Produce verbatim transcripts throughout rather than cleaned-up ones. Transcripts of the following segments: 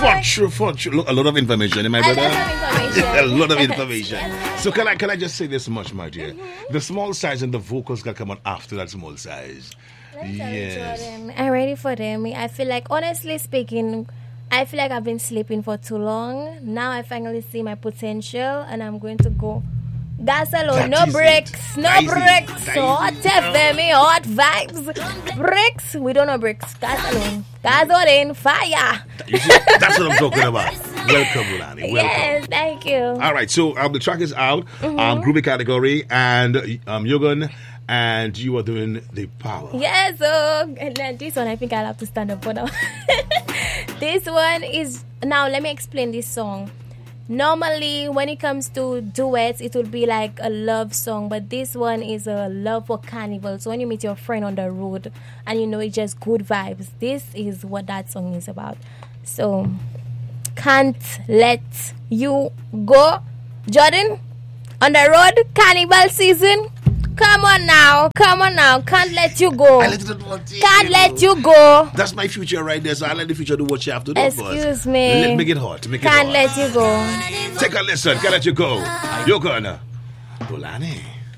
For true, for true. Look, a lot of information, am I brother? A lot of information. A lot of information. Yes. So can I can I just say this much, my dear? Mm-hmm. The small size and the vocals can come on after that small size. Yes. I'm ready for them. I feel like, honestly speaking, I feel like I've been sleeping for too long. Now I finally see my potential, and I'm going to go. Gas alone, no breaks, no breaks. Hot F M, hot vibes. Bricks, we don't know bricks. Gas alone. Gas all in, fire. You see, that's what I'm talking about. Welcome, Bulani. Welcome. Yes, thank you. All right, so um, the track is out. Mm-hmm. Um, groovy category, and um, Yogun, and you are doing the power. Yes, so and then this one I think I'll have to stand up for now. This one is, now let me explain this song. Normally, when it comes to duets, it would be like a love song, but this one is a love for carnival. So when you meet your friend on the road and you know it's just good vibes, this is what that song is about. So, Can't Let You Go. Jordan, on the road, carnival season. Come on now, come on now, can't let you go. I let it want to, can't you let know. you go. That's my future right there, so I let the future do what you have to do. Excuse me. Let make it hot. Make it can't hot. let you go. Take a listen. Can't let you go. You're gonna. Bulani.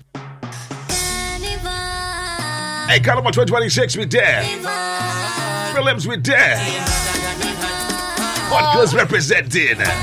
Hey, Caliber twenty twenty-six, we there. Films, we there. Hot girls representing.